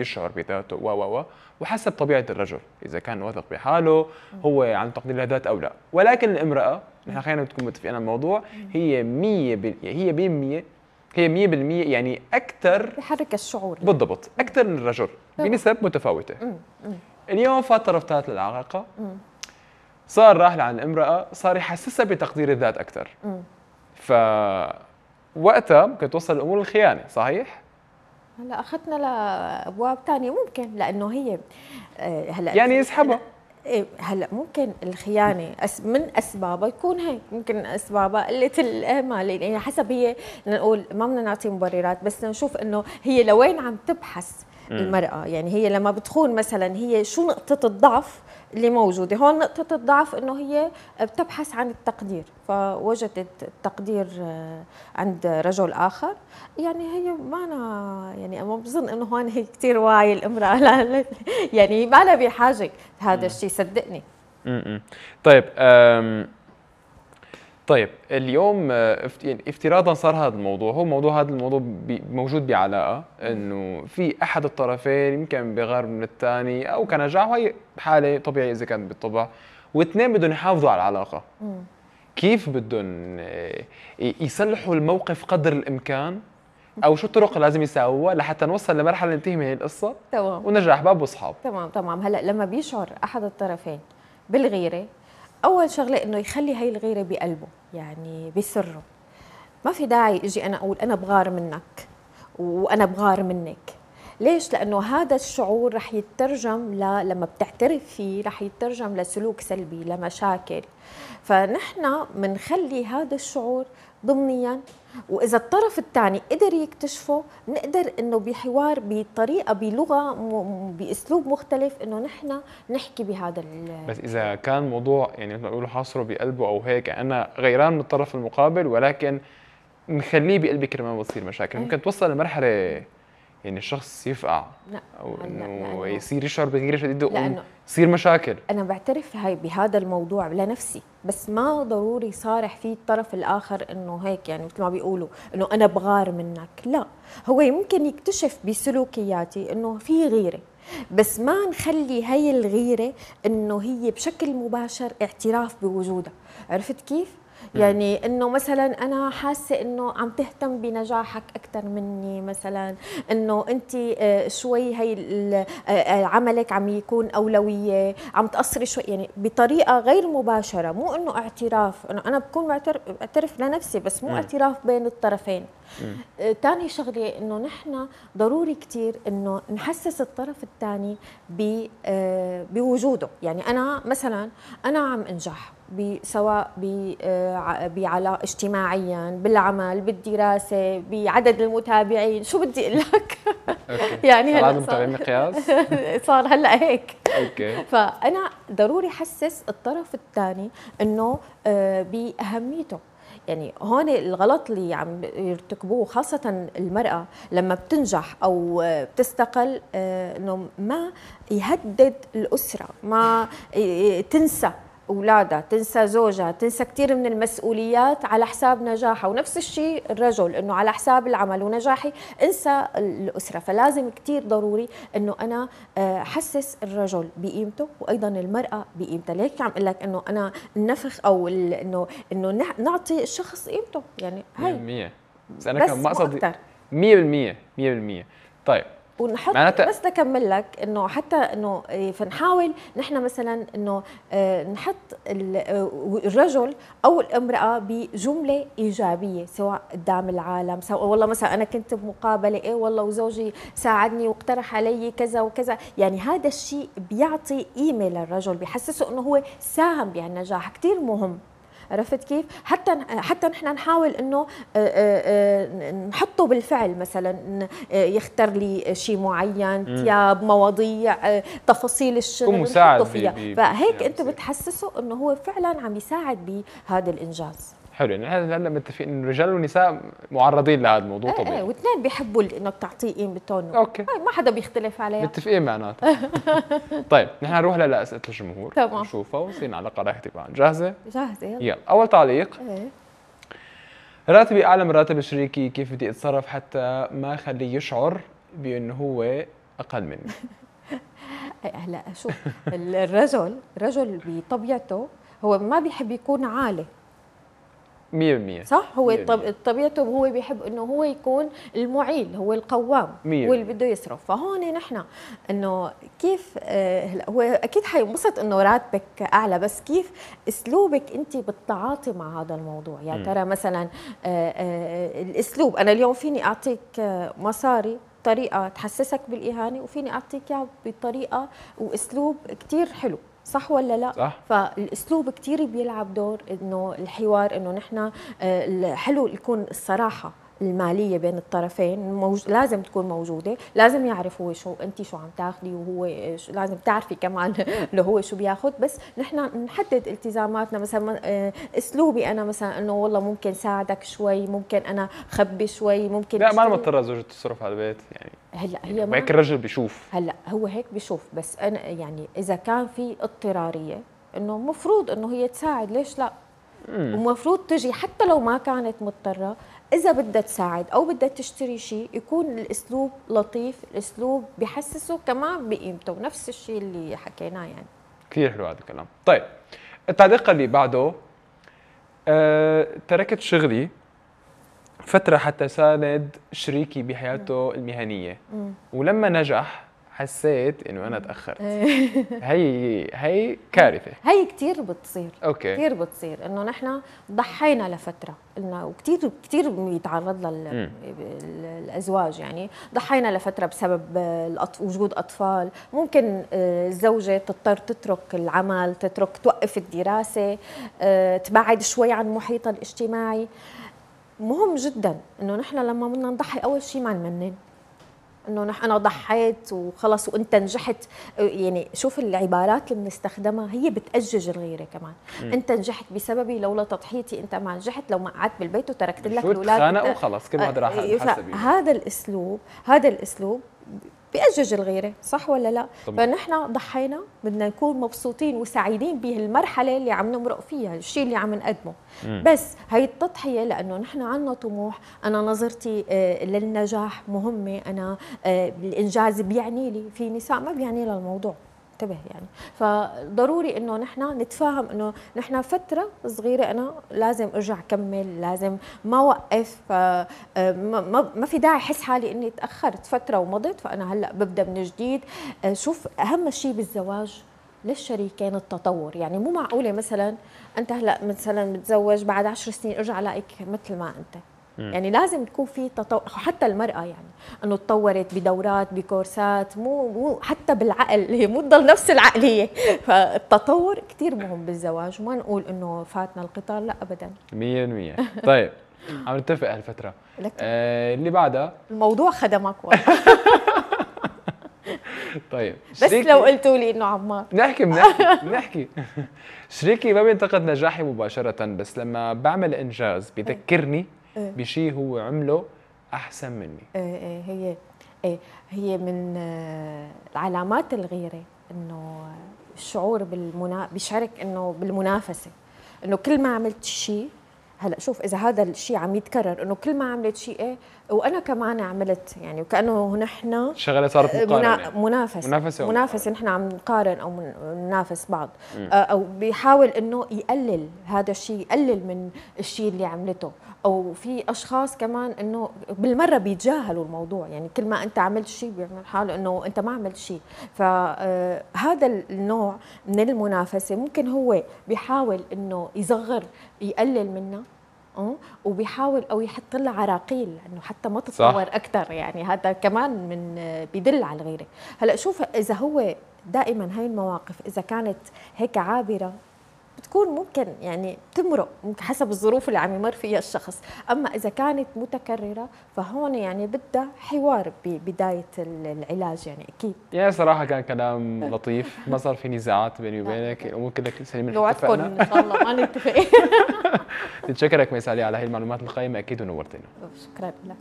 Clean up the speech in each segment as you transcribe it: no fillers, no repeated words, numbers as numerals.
يشعر بذاته وحسب طبيعه الرجل اذا كان واثق بحاله هو عن تقدير الذات او لا. ولكن الامراه نحن خلينا نكون متفقين على الموضوع، هي 100% يعني اكثر بحرك الشعور بالضبط اكثر من الرجل بنسب متفاوته. اليوم فات طرف ثالث للعلاقه، صار راح لعند الامراه، صار يحسسها بتقدير الذات اكثر. ف وقتها ممكن توصل الامور للخيانه، صحيح؟ هلا اخذنا لابواب ثانيه ممكن، لانه هي هلا يعني يسحبها. هلا ممكن الخيانه من اسبابها يكون هيك، ممكن اسبابها قله الاهمال، يعني حسب هي نقول ما بدنا نعطي مبررات، بس نشوف انه هي لوين عم تبحث المرأة. يعني هي لما بتخون مثلا، هي شو نقطة الضعف اللي موجودة هون؟ نقطة الضعف انه هي بتبحث عن التقدير، فوجدت التقدير عند رجل اخر. يعني هي ما أنا يعني ما بظن انه هون هي كثير واعي الامرأة يعني ما لها بحاجة هذا الشيء، صدقني. طيب طيب اليوم يعني افتراضا صار هذا الموضوع، هذا الموضوع موجود بعلاقه، انه في احد الطرفين يمكن بغار من الثاني او كنجاح، وهي حاله طبيعيه اذا كانت بالطبع، واثنين بدهم يحافظوا على العلاقه. كيف بدهم يصلحوا الموقف قدر الامكان، او شو الطرق اللي لازم يساووها لحتى نوصل لمرحله ننتهي من هي القصه تمام ونرجع احباب واصحاب؟ تمام. هلا لما بيشعر احد الطرفين بالغيره، اول شغله انه يخلي هي الغيره بقلبه، يعني بسره. ما في داعي اجي انا اقول انا بغار منك وانا بغار منك. ليش؟ لانه هذا الشعور رح يترجم لما بتعترف فيه رح يترجم لسلوك سلبي، لمشاكل. فنحن بنخلي هذا الشعور ضمنيا، واذا الطرف الثاني قدر يكتشفه بنقدر انه بحوار بطريقه بلغه باسلوب مختلف انه نحن نحكي بهذا بس اذا كان موضوع يعني مثل ما بيقولوا حاصره بقلبه او هيك، انا غيران من الطرف المقابل ولكن نخليه بقلبي كرمال بتصير مشاكل، ممكن توصل لمرحله يعني الشخص يفقع او انه يصير يشعر بغيره شديده ويصير مشاكل. انا بعترف هاي بهذا الموضوع لنفسي، بس ما ضروري صارح فيه الطرف الاخر انه هيك، يعني مثل ما بيقولوا انه انا بغار منك. لا، هو يمكن يكتشف بسلوكياتي انه في غيره، بس ما نخلي هي الغيره انه هي بشكل مباشر اعتراف بوجودها. عرفت كيف؟ يعني انه مثلا انا حاسه انه عم تهتم بنجاحك اكثر مني، مثلا انه انت شوي هي عملك عم يكون اولويه، عم تقصري شوي، يعني بطريقه غير مباشره، مو انه اعتراف، انه انا بكون بعترف لنفسي بس مو اعتراف بين الطرفين. ثاني شغله انه نحن ضروري كثير انه نحسس الطرف الثاني بوجوده. يعني انا مثلا انا عم انجح سواء بعلاقة اجتماعيا، بالعمل، بالدراسة، بعدد المتابعين، شو بدي اقول لك؟ يعني هلا صار مقياس صار هلا هيك. اوكي. فانا ضروري احسس الطرف الثاني انه باهميته. يعني هون الغلط اللي عم يرتكبوه خاصة المرأة لما بتنجح أو بتستقل، إنه ما يهدد الأسرة، ما تنسى أولادها، تنسى زوجها، تنسى كثير من المسؤوليات على حساب نجاحها. ونفس الشيء الرجل، إنه على حساب العمل ونجاحي انسى الأسرة. فلازم كثير ضروري إنه أنا حسس الرجل بقيمته وأيضا المرأة بقيمتها. ليك عم أقول لك إنه أنا النفخ أو إنه نعطي الشخص قيمته، يعني هاي 100%. بس أنا كان مقصدي 100%. طيب ونحط بس نكمل لك انه حتى انه فنحاول نحن مثلا انه نحط الرجل او الامراه بجمله ايجابيه، سواء قدام العالم، سواء والله مثلا انا كنت بمقابله والله وزوجي ساعدني واقترح علي كذا وكذا. يعني هذا الشيء بيعطي قيمه للرجل، بيحسسه انه هو ساهم بهالنجاح. كثير مهم. عرفت كيف؟ حتى نحن نحاول انه نحطه بالفعل، مثلا يختار لي شيء معين، ثياب، مواضيع، تفاصيل الشغل نحطه فيها. فهيك انت بتحسسه انه هو فعلا عم يساعد بهذا الانجاز. حلو. يعني هلا متفقين انه الرجال والنساء معرضين لهذا الموضوع طبيعي. واثنين بيحبوا انك تعطيه قيمتهم. اوكي، ما حدا بيختلف عليها، متفقين معناتها. طيب نحن نروح لاسئله الجمهور نشوفها ونصير على قراءتي طبعا. جاهزه؟ يلا. اول تعليق. راتبي اعلى من راتب شريكي، كيف بدي اتصرف حتى ما اخليه يشعر بانه هو اقل مني. هلا شوف، الرجل بطبيعته هو ما بيحب يكون عالي، 100%. صح؟ هو 100%. طبيعته هو بيحب انه هو يكون المعيل، هو القوام، هو اللي بده يصرف. فهون نحن انه كيف هلا هو اكيد حينبسط انه راتبك اعلى، بس كيف اسلوبك انت بالتعاطي مع هذا الموضوع؟ يا ترى مثلا الاسلوب، انا اليوم فيني اعطيك مصاري طريقه تحسسك بالاهانه، وفيني اعطيك اياها بطريقه واسلوب كثير حلو، صح ولا لا؟ صح. فالاسلوب كثير بيلعب دور، انه الحوار، انه نحن حلو يكون الصراحه الماليه بين الطرفين لازم تكون موجوده، لازم يعرف هو شو انت شو عم تاخذي، وهو لازم تعرفي كمان انه هو شو بياخذ. بس نحن نحدد التزاماتنا، مثلا اسلوبي انا مثلا انه والله ممكن ساعدك شوي، ممكن انا خبي شوي، ممكن لا ما مضطره الزوجة تصرف على البيت يعني. هلا هي هيك الرجل بيشوف. هلا هو هيك بشوف، بس انا يعني اذا كان في اضطراريه انه مفروض انه هي تساعد، ليش لا؟ ومفروض تجي حتى لو ما كانت مضطره، اذا بدها تساعد او بدها تشتري شيء يكون الاسلوب لطيف، الاسلوب بحسسه كمان بقيمته، نفس الشيء اللي حكيناه يعني. كثير حلو هذا الكلام. طيب التعليق اللي بعده، تركت شغلي فترة حتى ساند شريكي بحياته المهنية، ولما نجح حسيت انه انا تاخرت. هي كارثه. هي كثير بتصير. اوكي. كثير بتصير انه نحن ضحينا لفتره، قلنا وكثير بيتعرض الازواج، يعني ضحينا لفتره بسبب وجود اطفال، ممكن الزوجه تضطر تترك العمل، توقف الدراسه، تبعد شوي عن محيطها الاجتماعي. مهم جدا انه نحن لما بدنا نضحي اول شيء ما نمنن، انه انا ضحيت وخلص وانت نجحت. يعني شوف العبارات اللي بنستخدمها هي بتأجج الغيره كمان. انت نجحت بسببي، لولا تضحيتي انت ما نجحت، لو ما قعدت بالبيت وتركت لك الاولاد خانقوا وخلص كل واحد راح حسب. هذا الاسلوب بيأجج الغيره، صح ولا لا؟ فنحن ضحينا، بدنا نكون مبسوطين وسعيدين بهالمرحله اللي عم نمرق فيها، الشيء اللي عم نقدمه. بس هي التضحيه لانه نحن عندنا طموح، انا نظرتي للنجاح مهمه، انا الانجاز بيعني لي، في نساء ما بيعني لها الموضوع، انتبه يعني. فضروري انه نحن نتفاهم انه نحن فتره صغيره انا لازم ارجع كمل، لازم ما اوقف. ما في داعي احس حالي اني تاخرت فتره ومضت، فانا هلا ببدا من جديد. شوف اهم شيء بالزواج للشريكين التطور، يعني مو معقوله مثلا انت هلا مثلا متزوج بعد 10 سنين ارجع الاقيك مثل ما انت. يعني لازم تكون في تطور، حتى المرأة يعني انه تطورت بدورات بكورسات، مو حتى بالعقل، هي مو تضل نفس العقلية. فالتطور كثير مهم بالزواج، وما نقول انه فاتنا القطار، لا ابدا. 100%. طيب عم نتفق هالفترة. اللي بعدها الموضوع خدمك والله. طيب بس لو قلتوا لي انه عمار بنحكي شريكي ما بينتقد نجاحي مباشرة، بس لما بعمل انجاز بذكرني بشيء هو عمله احسن مني. هي من علامات الغيره انه الشعور بيشعرك انه بالمنافسه، انه كل ما عملت شيء. هلا شوف اذا هذا الشيء عم يتكرر، انه كل ما عملت شيء وانا كمان عملت، يعني وكانه نحن شغله صارت مقارنه، منافسه نحن عم نقارن او ننافس بعض. او بيحاول انه يقلل هذا الشيء، يقلل من الشيء اللي عملته. او في اشخاص كمان انه بالمره بيتجاهلوا الموضوع، يعني كل ما انت عملت شيء بيعمل حاله انه انت ما عملت شيء. فهذا النوع من المنافسه ممكن هو بيحاول انه يصغر، يقلل منها، وبيحاول او يحط لها عراقيل انه حتى ما تتطور اكثر. يعني هذا كمان من بيدل على الغيره. هلا شوف اذا هو دائما هاي المواقف اذا كانت هيك عابره بتكون ممكن يعني تمرق حسب الظروف اللي عم يمر فيها الشخص. اما اذا كانت متكرره فهون يعني بدها حوار ببدايه العلاج، يعني اكيد. يا صراحه كان كلام لطيف، ما صار في نزاعات بيني وبينك، الامور كلها سليمه. نوعدكم ان شاء الله ما نتفق. بتشكرك ميسالي على هي المعلومات القيمه، اكيد ونورتنا. شكرا لك.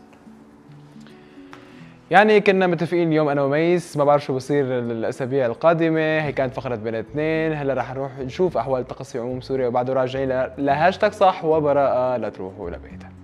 يعني كنا متفقين اليوم انا وميس، ما بعرف شو بصير الاسابيع القادمه. هي كانت فقره بين اثنين، هلا رح نروح نشوف احوال الطقس في عموم سوريا، وبعده راجعين لهاشتاج صح وبراءه، لا تروحوا لبيتها.